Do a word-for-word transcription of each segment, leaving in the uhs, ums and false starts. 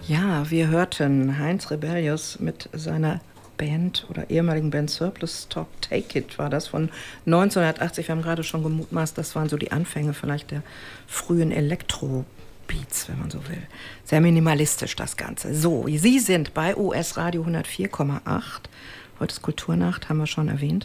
Ja, wir hörten Heinz Rebellius mit seiner Band oder ehemaligen Band Surplus Stock Take It war das von neunzehnhundertachtzig. Wir haben gerade schon gemutmaßt, das waren so die Anfänge vielleicht der frühen Elektro-Beats, wenn man so will. Sehr minimalistisch das Ganze. So, Sie sind bei U S Radio hundertvier Komma acht. Heute ist Kulturnacht, haben wir schon erwähnt.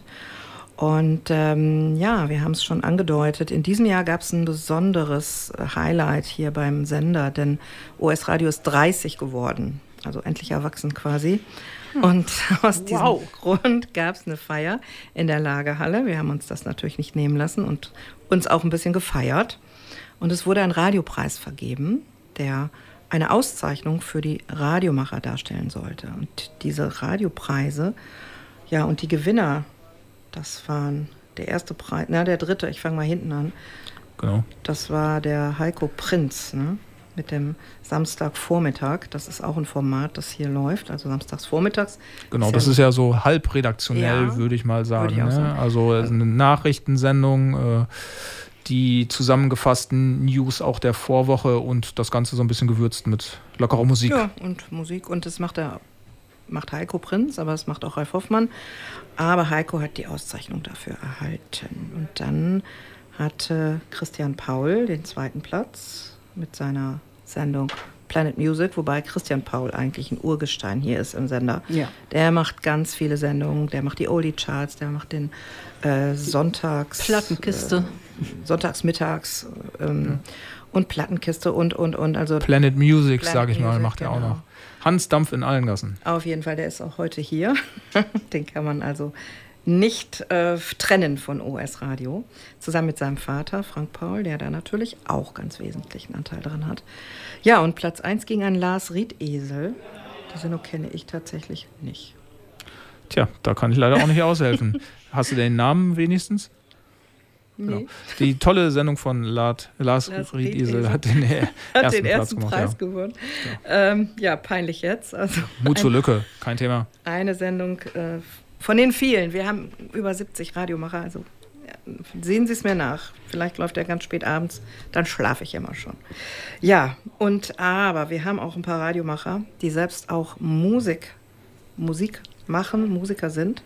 Und ähm, ja, wir haben es schon angedeutet, in diesem Jahr gab es ein besonderes Highlight hier beim Sender, denn U S Radio ist dreißig geworden, also endlich erwachsen quasi. Hm. Und aus diesem wow. Grund gab es eine Feier in der Lagerhalle. Wir haben uns das natürlich nicht nehmen lassen und uns auch ein bisschen gefeiert. Und es wurde ein Radiopreis vergeben, der eine Auszeichnung für die Radiomacher darstellen sollte. Und diese Radiopreise, ja, und die Gewinner, das waren der erste Preis, na, der dritte, ich fange mal hinten an. Genau. Das war der Heiko Prinz, ne? Mit dem Samstagvormittag. Das ist auch ein Format, das hier läuft, also samstags vormittags. Genau, ist das ja ist ja so halb redaktionell, ja, würde ich mal sagen. ich auch ne? sagen. Also eine Nachrichtensendung, äh, die zusammengefassten News auch der Vorwoche und das Ganze so ein bisschen gewürzt mit lockerer Musik. Ja, und Musik. Und das macht er. Macht Heiko Prinz, aber es macht auch Ralf Hoffmann. Aber Heiko hat die Auszeichnung dafür erhalten. Und dann hatte Christian Paul den zweiten Platz mit seiner Sendung Planet Music, wobei Christian Paul eigentlich ein Urgestein hier ist im Sender. Ja. Der macht ganz viele Sendungen, der macht die Oldie-Charts, der macht den äh, Sonntags... Plattenkiste. Äh, Sonntagsmittags ähm, ja. und Plattenkiste und, und, und. Also Planet Music, Planet sag ich mal, Music, macht er genau. auch noch. Hans Dampf in allen Gassen. Auf jeden Fall, der ist auch heute hier. Den kann man also nicht äh, trennen von O S Radio. Zusammen mit seinem Vater, Frank Paul, der da natürlich auch ganz wesentlichen Anteil dran hat. Ja, und Platz eins ging an Lars Riedesel. Die Sendung kenne ich tatsächlich nicht. Tja, da kann ich leider auch nicht aushelfen. Hast du den Namen wenigstens? Nee. Genau. Die tolle Sendung von Lars, Lars, Lars Riedesel hat den, äh, hat ersten, den ersten Platz Preis gemacht, gewonnen. Ja. Ähm, ja, peinlich jetzt. Also Mut zur ein, Lücke, kein Thema. Eine Sendung äh, von den vielen. Wir haben über siebzig Radiomacher, also ja, sehen Sie es mir nach. Vielleicht läuft er ganz spät abends, dann schlafe ich immer schon. Ja, und aber wir haben auch ein paar Radiomacher, die selbst auch Musik, Musik machen, Musiker sind.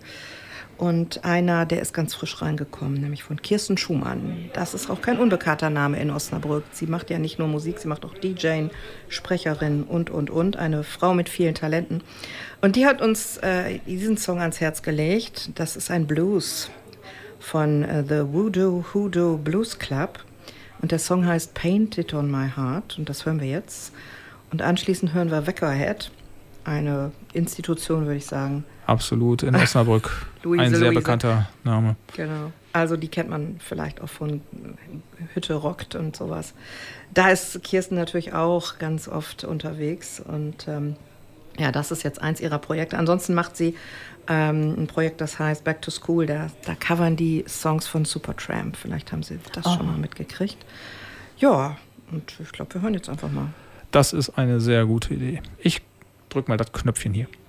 Und einer, der ist ganz frisch reingekommen, nämlich von Kirsten Schumann. Das ist auch kein unbekannter Name in Osnabrück. Sie macht ja nicht nur Musik, sie macht auch D J, Sprecherin und, und, und. Eine Frau mit vielen Talenten. Und die hat uns äh, diesen Song ans Herz gelegt. Das ist ein Blues von äh, The Voodoo Hoodoo Blues Club. Und der Song heißt Paint It On My Heart. Und das hören wir jetzt. Und anschließend hören wir Weckerhead. Eine Institution, würde ich sagen. Absolut, in Osnabrück. Luise, ein sehr Luise. bekannter Name. Genau. Also die kennt man vielleicht auch von Hütte rockt und sowas. Da ist Kirsten natürlich auch ganz oft unterwegs. Und ähm, ja, das ist jetzt eins ihrer Projekte. Ansonsten macht sie ähm, ein Projekt, das heißt Back to School. Da, da covern die Songs von Supertramp. Vielleicht haben Sie das oh. schon mal mitgekriegt. Ja, und ich glaube, wir hören jetzt einfach mal. Das ist eine sehr gute Idee. Ich drück mal das Knöpfchen hier.